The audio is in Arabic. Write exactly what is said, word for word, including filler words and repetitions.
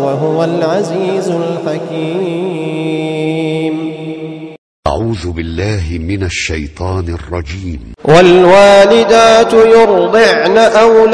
وهو العزيز الحكيم. أعوذ بالله من الشيطان الرجيم. والوالدات يرضعن أولادهن